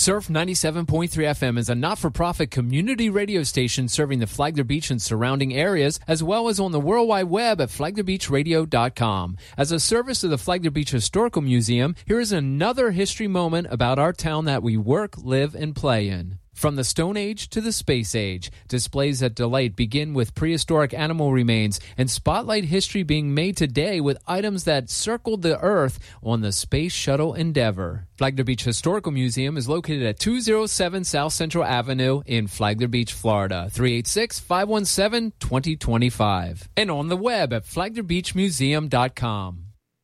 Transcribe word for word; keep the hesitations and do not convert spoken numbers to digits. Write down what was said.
Surf ninety-seven point three F M is a not-for-profit community radio station serving the Flagler Beach and surrounding areas, as well as on the World Wide Web at flagler beach radio dot com. As a service to the Flagler Beach Historical Museum, here is another history moment about our town that we work, live, and play in. From the Stone Age to the Space Age, displays at Delight begin with prehistoric animal remains and spotlight history being made today with items that circled the Earth on the Space Shuttle Endeavour. Flagler Beach Historical Museum is located at two oh seven South Central Avenue in Flagler Beach, Florida, three eight six, five one seven, two oh two five. And on the web at flagler beach museum dot com.